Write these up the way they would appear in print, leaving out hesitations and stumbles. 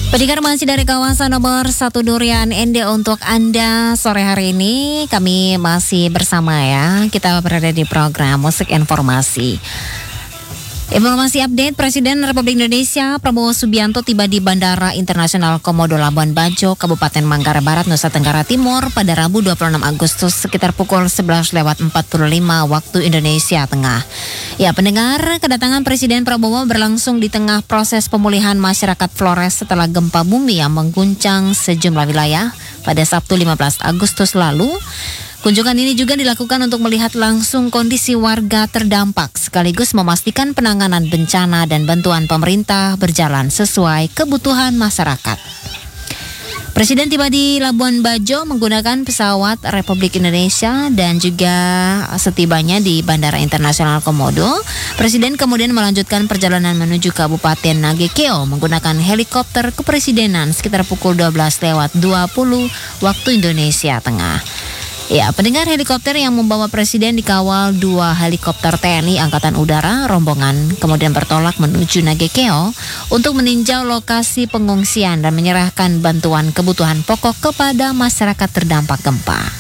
Pendengar masih dari kawasan nomor 1 Durian Ende untuk Anda sore hari ini. Kami masih bersama ya. Kita berada di program Musik Informasi. Informasi update, Presiden Republik Indonesia Prabowo Subianto tiba di Bandara Internasional Komodo Labuan Bajo, Kabupaten Manggarai Barat, Nusa Tenggara Timur pada Rabu 26 Agustus sekitar pukul 11.45 waktu Indonesia Tengah. Ya, pendengar, kedatangan Presiden Prabowo berlangsung di tengah proses pemulihan masyarakat Flores setelah gempa bumi yang mengguncang sejumlah wilayah pada Sabtu 15 Agustus lalu. Kunjungan ini juga dilakukan untuk melihat langsung kondisi warga terdampak sekaligus memastikan penanganan bencana dan bantuan pemerintah berjalan sesuai kebutuhan masyarakat. Presiden tiba di Labuan Bajo menggunakan pesawat Republik Indonesia dan juga setibanya di Bandara Internasional Komodo, Presiden kemudian melanjutkan perjalanan menuju Kabupaten Nagekeo menggunakan helikopter kepresidenan sekitar pukul 12.20 waktu Indonesia Tengah. Ya, pendengar, helikopter yang membawa Presiden dikawal 2 helikopter TNI Angkatan Udara rombongan kemudian bertolak menuju Nagekeo untuk meninjau lokasi pengungsian dan menyerahkan bantuan kebutuhan pokok kepada masyarakat terdampak gempa.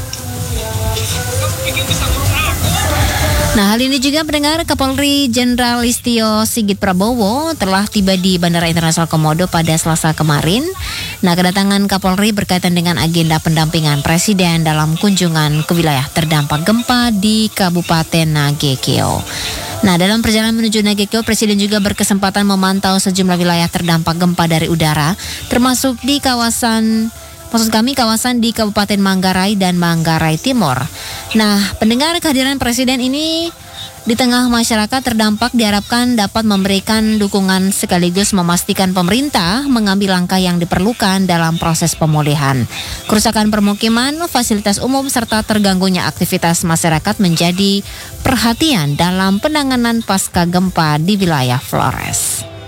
Nah, hal ini juga pendengar, Kapolri Jenderal Listio Sigit Prabowo telah tiba di Bandara Internasional Komodo pada Selasa kemarin. Nah, kedatangan Kapolri berkaitan dengan agenda pendampingan Presiden dalam kunjungan ke wilayah terdampak gempa di Kabupaten Nagekeo. Nah, dalam perjalanan menuju Nagekeo, Presiden juga berkesempatan memantau sejumlah wilayah terdampak gempa dari udara, termasuk di kawasan di Kabupaten Manggarai dan Manggarai Timur. Nah, pendengar, kehadiran Presiden ini di tengah masyarakat terdampak diharapkan dapat memberikan dukungan sekaligus memastikan pemerintah mengambil langkah yang diperlukan dalam proses pemulihan. Kerusakan permukiman, fasilitas umum, serta terganggunya aktivitas masyarakat menjadi perhatian dalam penanganan pasca gempa di wilayah Flores.